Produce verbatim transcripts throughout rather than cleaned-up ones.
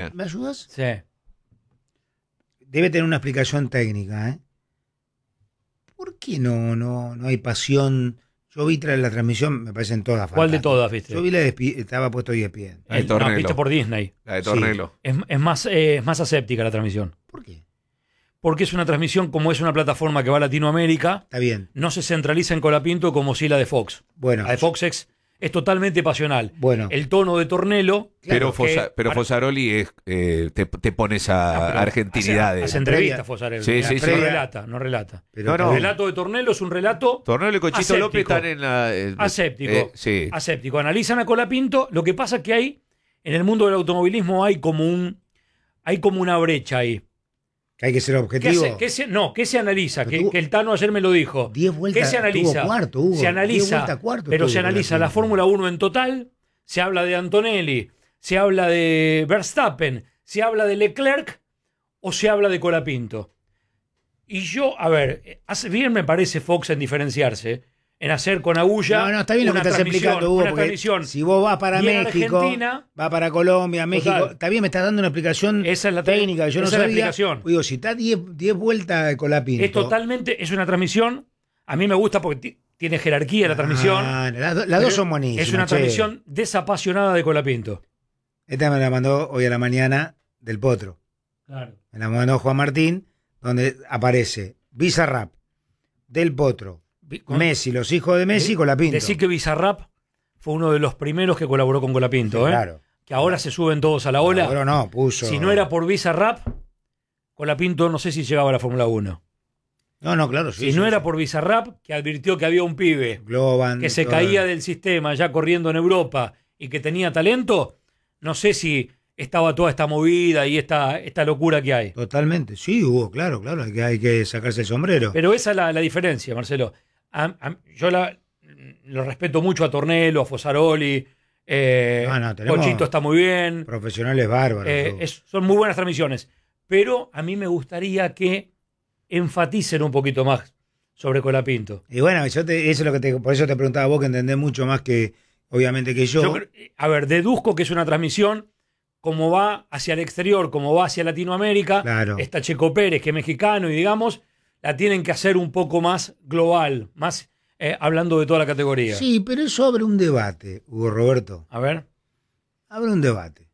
Bien. ¿Me ayudas? Sí. Debe tener una explicación técnica, ¿eh? ¿Por qué no, no, no hay pasión? Yo vi tras la transmisión, me parecen todas ¿Cuál de fantásticas. todas, viste? Yo vi la de Espi- estaba puesto E S P N. La de El- no, Tornelo. viste por Disney. La de Sí. Tornelo. Es, es más, eh, es más aséptica la transmisión. ¿Por qué? Porque es una transmisión, como es una plataforma que va a Latinoamérica, Está bien. no se centraliza en Colapinto como si la de Fox. Bueno, La de Fox es, es totalmente pasional. bueno. El tono de Tornelo. Pero, Claro, Fosa- que- pero para- Fosaroli es, eh, te, te pone esa Ah, pero argentinidad. Hace, de- hace entrevistas, previa. Fosarelli. Sí, sí, no sí. relata, no relata. Pero No, no. El relato de Tornelo es un relato Tornelo y Cochito Aséptico. López están en la... eh, aséptico. eh, sí. aséptico. Analizan a Colapinto. Lo que pasa es que hay, en el mundo del automovilismo hay como un hay como una brecha ahí. Que hay que ser ¿Qué objetivo. se, qué se- no, ¿qué se analiza? Pero Que, tuvo- que el Tano ayer me lo dijo. Diez vueltas, ¿Qué se analiza? tuvo cuarto, Hugo. Se Diez analiza, vueltas cuarto pero tuvo se analiza Colapinto. la Fórmula uno en total, se habla de Antonelli, se habla de Verstappen, se habla de Leclerc o se habla de Colapinto. Y yo, a ver, hace bien me parece Fox en diferenciarse, en hacer con agulla No, no, está bien lo que una estás transmisión, explicando, Hugo, una porque transmisión. si vos vas para Y en México, Argentina, va para Colombia, México, Total. está bien, me estás dando una explicación Esa es la técnica que yo no esa es la sabía. explicación. Digo, si está diez vueltas de Colapinto. es totalmente, es una transmisión, a mí me gusta porque ti- tiene jerarquía la transmisión. Ah, las, do- las Pero dos son buenísimas. Es una che. transmisión desapasionada de Colapinto. Esta me la mandó hoy a la mañana del Potro. Claro. Me la mandó Juan Martín, donde aparece Bizarrap, Del Potro, Messi, los hijos de Messi, Colapinto. Decir que Bizarrap fue uno de los primeros que colaboró con Colapinto, ¿eh? Claro. Que ahora se suben todos a la ola. Ahora no, puso. Si no era por Bizarrap, Colapinto no sé si llegaba a la Fórmula uno. No, no, claro. Sí, si sí, no sí. era por Bizarrap, que advirtió que había un pibe Globan, que se todo. caía del sistema ya corriendo en Europa y que tenía talento, no sé si estaba toda esta movida y esta, esta locura que hay. Totalmente, sí, Hugo, claro, claro, hay que, hay que sacarse el sombrero. Pero esa es la, la diferencia, Marcelo. A- a- yo la, lo respeto mucho a Tornelo, a Fosaroli. Eh, No, no, tenemos Cochito está muy bien. Profesionales bárbaros. Eh, Hugo. es- son muy buenas transmisiones. Pero a mí me gustaría que enfaticen un poquito más sobre Colapinto. Y bueno, yo te, eso es lo que te, por eso te preguntaba a vos, que entendés mucho más que, obviamente, que yo. Yo cre- a ver, deduzco que es una transmisión como va hacia el exterior, como va hacia Latinoamérica. Claro. Está Checo Pérez, que es mexicano, y digamos, la tienen que hacer un poco más global, más eh, hablando de toda la categoría. Sí, pero eso abre un debate, Hugo Roberto. A ver. Abre un debate.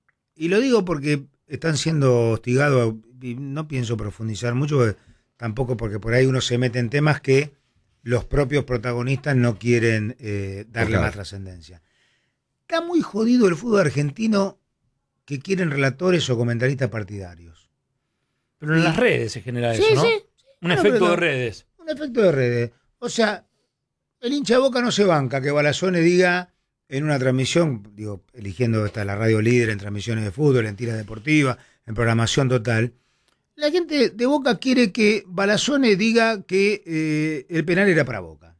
Y lo digo porque están siendo hostigados, y no pienso profundizar mucho, porque- tampoco porque por ahí uno se mete en temas que los propios protagonistas no quieren eh, darle Claro. más trascendencia. Está muy jodido el fútbol argentino que quieren relatores o comentaristas partidarios. Pero en Sí. las redes se genera eso, Sí, ¿no? sí. Un Bueno, efecto pero- de redes. Un efecto de redes. O sea, el hincha de Boca no se banca que Balazone diga en una transmisión, digo, eligiendo esta la radio líder en transmisiones de fútbol, en tiras deportivas, en programación total. La gente de Boca quiere que Balazone diga que eh, el penal era para Boca.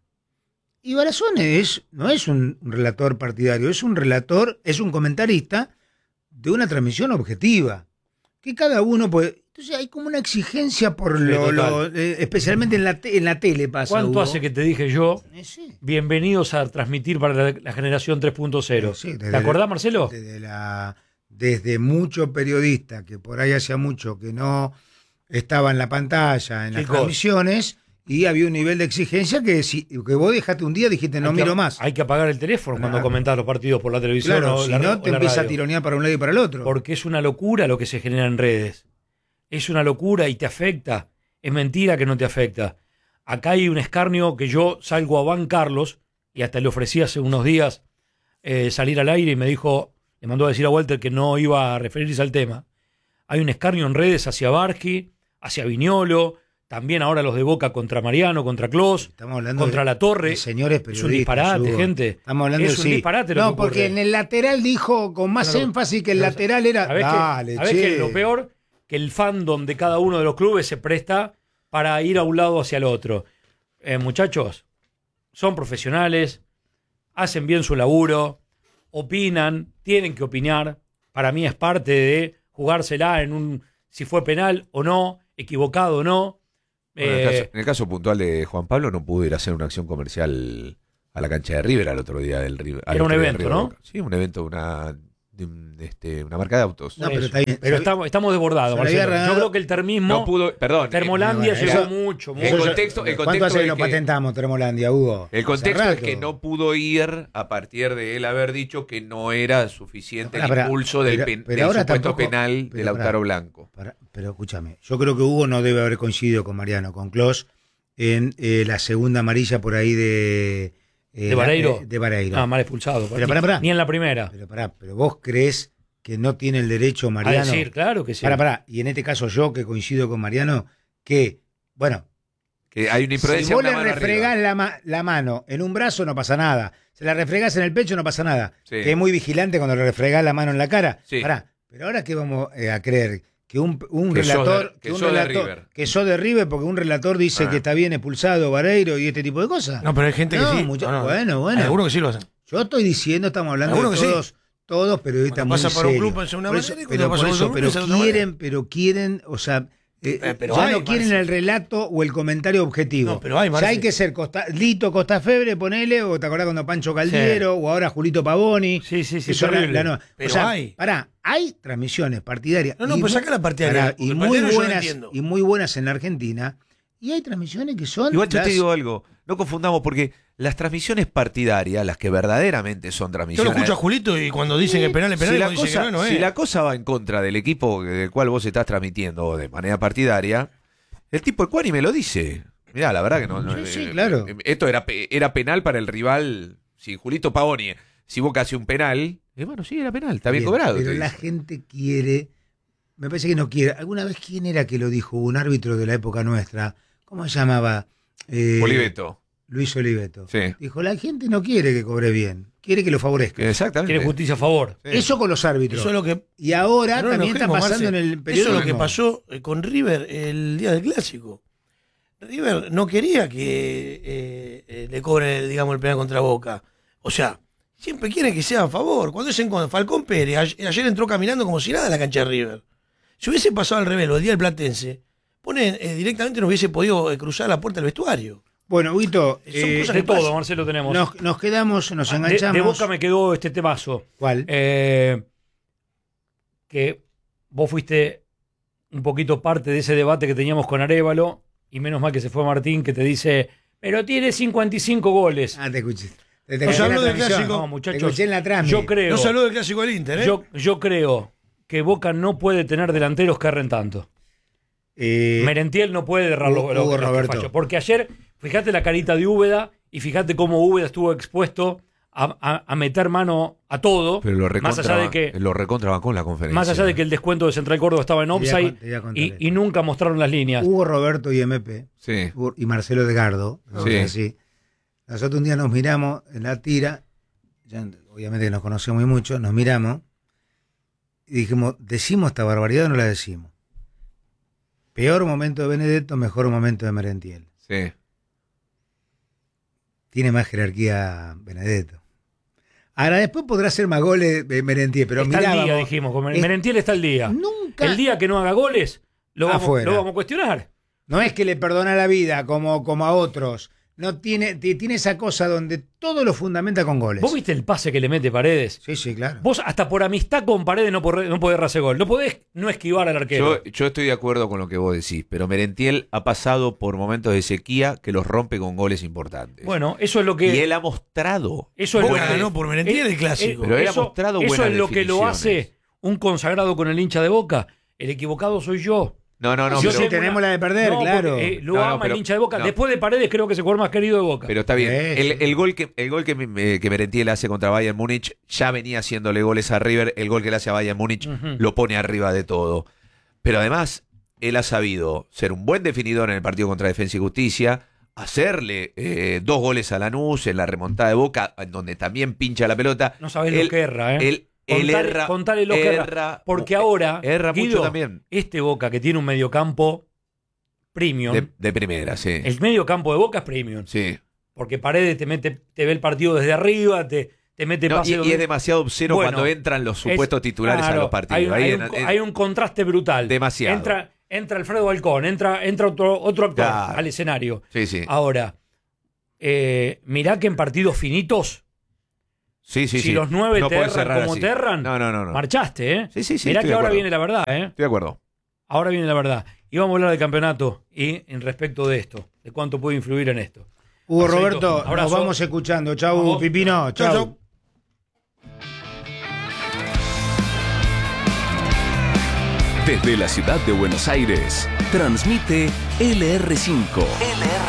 Y Balazone es, no es un relator partidario, es un relator, es un comentarista de una transmisión objetiva. Que cada uno puede. Entonces hay como una exigencia por Sí, lo, total. lo- eh, especialmente en la, te- en la tele pasa. ¿Cuánto Hugo. hace que te dije yo, Eh, sí. bienvenidos a transmitir para la, la generación tres punto cero? Sí, desde ¿Te acordás, la- Marcelo? Desde, la, desde mucho periodista, que por ahí hacía mucho que no estaba en la pantalla, en las Chicos. transmisiones, y había un nivel de exigencia que si que vos dejaste un día dijiste no Hay que- miro más. Hay que apagar el teléfono cuando Claro. comentás los partidos por la televisión Claro, o si la, no o te la empieza a radio. tironear para un lado y para el otro. Porque es una locura lo que se genera en redes. Es una locura y te afecta. Es mentira que no te afecta. Acá hay un escarnio que yo salgo a Van Carlos, y hasta le ofrecí hace unos días eh, salir al aire y me dijo, le mandó a decir a Walter que no iba a referirse al tema. Hay un escarnio en redes hacia Barsky, hacia Viñolo, también ahora los de Boca contra Mariano, contra Clos, Estamos hablando contra de- La Torre. de señores Es un periodistas. disparate, Hugo. gente. Estamos hablando Es de un sí. disparate lo No, que ocurre. porque en el lateral dijo con más Claro. énfasis que el Pero, lateral era. ¿Sabés Dale, que, ¿sabés che. que lo peor? Que el fandom de cada uno de los clubes se presta para ir a un lado hacia el otro. Eh, muchachos, son profesionales, hacen bien su laburo, opinan, tienen que opinar. Para mí es parte de jugársela en un si fue penal o no, equivocado o no. Bueno, en, Eh, el caso, en el caso puntual de Juan Pablo no pudo ir a hacer una acción comercial a la cancha de River al otro día del River. al Era un otro día evento, de River ¿no? Boca. Sí, un evento, una de un- este, una marca de autos. No, Por pero eso. está bien. Pero Se- estamos, estamos desbordados, se lo había Marcelo. Yo regalado- creo que el termismo, No pudo, perdón. Termolandia Bueno, llegó eso- mucho, el mucho. contexto, el ¿Cuánto contexto hace que es lo que- patentamos, Termolandia, Hugo? El Hace contexto es rato. que no pudo ir a partir de él haber dicho que no era suficiente Pará, el pará, impulso del, pero- pen- pero del ahora supuesto tampoco- penal pero de Lautaro pará. Blanco. Para- pero escúchame, yo creo que Hugo no debe haber coincidido con Mariano, con Clos, en eh, la segunda amarilla por ahí de... eh, ¿De Vareiro? la- eh, de Vareiro. Ah, mal expulsado. Pero pará, pará. Ni en la primera. Pero pará, pero vos crees que no tiene el derecho A Mariano... decir, claro que sí. Pará, pará, y en este caso yo, que coincido con Mariano, que, bueno, Que hay una si imprudencia vos una le mano refregás arriba. la, ma- la mano en un brazo no pasa nada. Se la refregás en el pecho no pasa nada. Sí. Que es muy vigilante cuando le refregás la mano en la cara. Sí. Pará, pero ahora qué vamos eh, a creer que un, un Que sos relator, de- que un sos de relator- River. que sos de River porque un relator dice Ah. que está bien expulsado Vareiro y este tipo de cosas. No, pero hay gente No, que sí. mucha- No, no. bueno, bueno. Hay algunos que sí lo hacen. Yo estoy diciendo, estamos hablando Alguno de que sí. todos, todos periodistas Cuando muy pasa por un serios. club en una Por eso- manera y pero cuando pasa por por eso, otro pero club es de otra quieren, pero quieren, o sea, eh, Eh, pero ya hay, no quieren Marce. el relato o el comentario objetivo. No, pero hay, ya Marce. hay que ser Costa, Lito Costafebre, ponele, o te acordás cuando Pancho Caldiero, o ahora Julito Pavoni. Sí, sí, sí, que son la- terrible. la nueva. Pero o sea, hay. Pará, hay transmisiones partidarias. No, no, y pues mu- saca la partidaria, pará, porque y el muy partidario yo no buenas entiendo. y muy buenas en la Argentina. Y hay transmisiones que son Igual yo las- te digo algo, no confundamos porque las transmisiones partidarias, las que verdaderamente son Yo transmisiones... lo escucho a Julito y cuando dicen que el penal es penal, si la, y cuando dicen cosa, que no, no si es. la cosa va en contra del equipo del cual vos estás transmitiendo de manera partidaria, el tipo ecuánime lo dice. Mirá, la verdad que no... no, Sí, sí, eh, claro. eh, Esto era, pe- era penal para el rival. Si Julito Pavoni, si Boca hace un penal, eh, bueno, sí, era penal, está bien, Bien, cobrado. Pero te la dice. gente quiere, me parece que no quiere. ¿Alguna vez quién era que lo dijo? Un árbitro de la época nuestra. ¿Cómo se llamaba? Eh, Oliveto. Luis Oliveto. Sí. Dijo, la gente no quiere que cobre bien, quiere que lo favorezca. Exactamente. Quiere justicia a favor. Sí. Eso con los árbitros. Eso es lo que, Y ahora no nos también está enojemos, pasando Marce. en el Eso periodismo. es lo que pasó eh, con River el día del clásico. River no quería que eh, eh, le cobren, digamos, el penal contra Boca. O sea, siempre quieren que sea a favor. Cuando es en contra, Falcón Pérez ayer, ayer entró caminando como si nada a la cancha de River. Si hubiese pasado al revés, el día del Platense, pone, eh, directamente no hubiese podido eh, cruzar la puerta del vestuario. Bueno, Huito, Son eh, cosas De que todo, pasa. Marcelo, tenemos. nos, nos quedamos, nos de, enganchamos. de Boca me quedó este temazo. ¿Cuál? Eh, que vos fuiste un poquito parte de ese debate que teníamos con Arévalo, y menos mal que se fue Martín, que te dice, pero tiene cincuenta y cinco goles. Ah, te escuché. Te, te Nos escuché en habló la del transmisión. clásico. No, muchachos, Te escuché en la transmi. yo creo, No saludó del clásico del Inter, ¿eh? yo, yo creo que Boca no puede tener delanteros que erren tanto. Eh, Merentiel no puede errar Hugo- los, los- Hugo los que Roberto. falló. Porque ayer, fíjate la carita de Úbeda y fíjate cómo Úbeda estuvo expuesto a, a- a meter mano a todo. Pero lo recontra, más allá de que lo recontra con la conferencia. más allá de que el descuento de Central Córdoba estaba en Te voy a offside con- te voy a contar y, esto. y nunca mostraron las líneas. Hugo Roberto y M P Sí. Hugo- y Marcelo Edgardo, vamos Sí. a decir. Nosotros un día nos miramos en la tira, ya, obviamente que nos conocemos muy mucho, nos miramos y dijimos, ¿decimos esta barbaridad o no la decimos? Peor momento de Benedetto, mejor momento de Merentiel. Sí. Tiene más jerarquía Benedetto. Ahora después podrá hacer más goles de Merentiel, pero está el mirábamos, día, dijimos. Con es- Merentiel está el día. nunca, El día que no haga goles, lo vamos, Afuera. lo vamos a cuestionar. no es que le perdona la vida como, como a otros, no tiene, t- tiene esa cosa donde todo lo fundamenta con goles. ¿Vos viste el pase que le mete Paredes? Sí, sí, claro. Vos hasta por amistad con Paredes no podés, no podés errarse gol. No podés no esquivar al arquero. Yo, yo estoy de acuerdo con lo que vos decís, pero Merentiel ha pasado por momentos de sequía que los rompe con goles importantes. Bueno, eso es lo que... y él ha mostrado. Eso es Boca lo que- ganó por Merentiel eh, el clásico. eh, Pero él ha eso, mostrado eso buenas es lo que lo definiciones. hace un consagrado con el hincha de Boca. El equivocado soy yo. No, no, no, Sí, pero, sí, tenemos la de perder, No, claro. porque, eh, lo No, no, ama pero- el hincha de Boca. no. Después de Paredes creo que es el jugador más querido de Boca. pero está bien. Sí, El, sí. el gol que el gol que, me- que Merentiel hace contra Bayern Múnich ya venía haciéndole goles a River. El gol que le hace a Bayern Múnich Ujú. lo pone arriba de todo. Pero además, él ha sabido ser un buen definidor en el partido contra Defensa y Justicia, hacerle eh, dos goles a Lanús en la remontada de Boca, en donde también pincha la pelota. No sabés Él- lo que erra, ¿eh? Él, él Contale- erra, contale lo que erra. erra Porque mu- ahora, erra mucho Guido, también. este Boca que tiene un mediocampo premium, De, de primera, sí. el mediocampo de Boca es premium. Sí. Porque Paredes te mete, te ve el partido desde arriba, te, te mete No, pase y, y donde- es demasiado obsceno Bueno, cuando entran los supuestos es- titulares claro, a los partidos. Hay, un- Ahí hay en- un, en- hay un contraste brutal. Demasiado. Entra, entra Alfredo Balcón, entra, entra otro, otro actor Claro. al escenario. Sí, sí. Ahora, eh, mirá que en partidos finitos, Sí, sí, si sí. los nueve No te podés erran cerrar como así. te erran, No, no, no, no. marchaste, ¿eh? Sí, sí, sí. Mirá estoy que de ahora acuerdo. viene la verdad, ¿eh? Estoy de acuerdo. Ahora viene la verdad. Y vamos a hablar del campeonato y en respecto de esto, de cuánto puede influir en esto. Hugo Marcelito, Roberto, nos abrazo. vamos escuchando. Chau, Vamos. Pipino. Chau, Chau. chau. Desde la ciudad de Buenos Aires, transmite L R cinco. L R